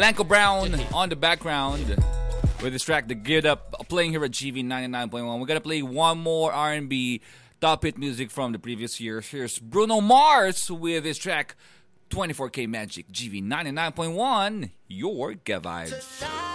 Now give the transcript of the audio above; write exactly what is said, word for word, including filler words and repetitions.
Blanco Brown on the background with this track, The Geared Up, playing here at G V ninety-nine point one. We're gonna play one more R and B top hit music from the previous year. Here's Bruno Mars with his track twenty-four K Magic. G V ninety-nine point one, your Get Vibes.